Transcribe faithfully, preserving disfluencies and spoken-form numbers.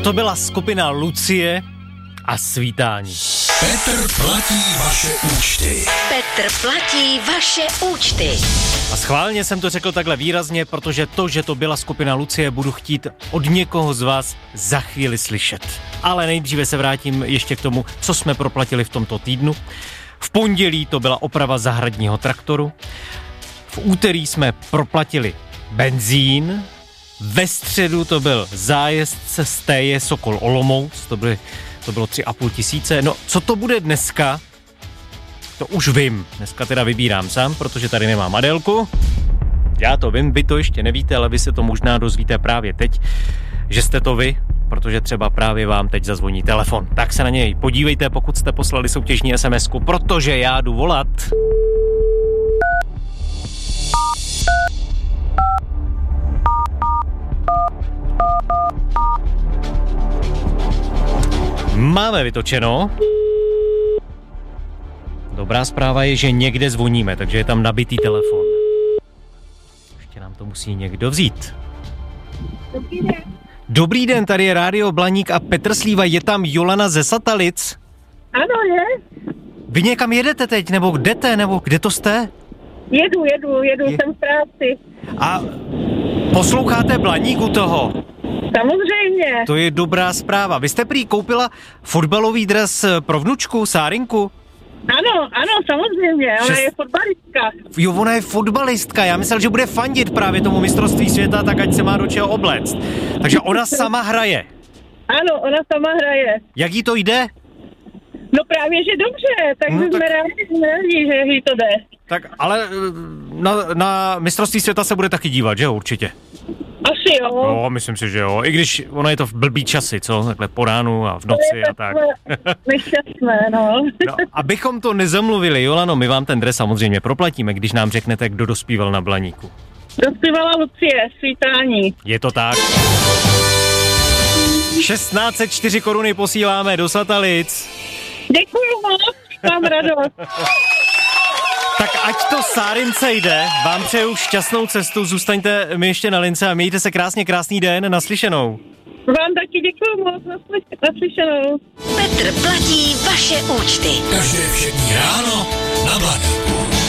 to byla skupina Lucie a Svítání. Petr platí vaše účty. Petr platí vaše účty. A schválně jsem to řekl takhle výrazně, protože to, že to byla skupina Lucie, budu chtít od někoho z vás za chvíli slyšet. Ale nejdříve se vrátím ještě k tomu, co jsme proplatili v tomto týdnu. V pondělí to byla oprava zahradního traktoru. V úterý jsme proplatili benzín. Ve středu to byl zájezd se Stéje Sokol Olomouc. To, byly, to bylo tři a půl tisíce. No, co to bude dneska? To už vím. Dneska teda vybírám sám, protože tady nemám Adélku. Já to vím, vy to ještě nevíte, ale vy se to možná dozvíte právě teď, že jste to vy, protože třeba právě vám teď zazvoní telefon. Tak se na něj podívejte, pokud jste poslali soutěžní SMSku, protože já jdu volat. Máme vytočeno. Dobrá zpráva je, že někde zvoníme, takže je tam nabitý telefon. Ještě nám to musí někdo vzít. Dobrý den. Dobrý den, tady je Rádio Blaník a Petr Slíva, je tam Jolana ze Satalic. Ano, je. Vy někam jedete teď, nebo jdete, nebo kde to jste? Jedu, jedu, jedu, je... jsem v práci. A posloucháte Blaník u toho? Samozřejmě. To je dobrá zpráva. Vy jste prý koupila fotbalový dres pro vnučku, Sárinku? Ano, ano, samozřejmě, ona Šest... je fotbalistka. Jo, ona je fotbalistka, já myslel, že bude fandit právě tomu mistrovství světa, tak ať se má do čeho obléct. Takže ona sama hraje. Ano, ona sama hraje. Jak jí to jde? No právě, že dobře, tak No, my jsme tak- rádi, rádi, že jí to jde. Tak ale na, na mistrovství světa se bude taky dívat, že jo, určitě? Asi jo. Jo, myslím si, že jo. I když ono je to v blbý časy, co? Takhle po ránu a v noci a tak. Nešťastné, no. No, abychom to nezamluvili, Jolano, my vám ten dres samozřejmě proplatíme, když nám řeknete, kdo dospíval na Blaníku. Dospívala Lucie, Svítání. Je to tak. šestnáct set čtyři koruny posíláme do Satalic. Děkuju moc, mám radost. Tak ať to Sárince jde, vám přeju šťastnou cestu, zůstaňte mi ještě na lince a mějte se krásně, krásný den, naslyšenou. Vám taky děkuju moc, naslyšenou. Petr platí vaše účty. Každé všední ráno na Blaníku.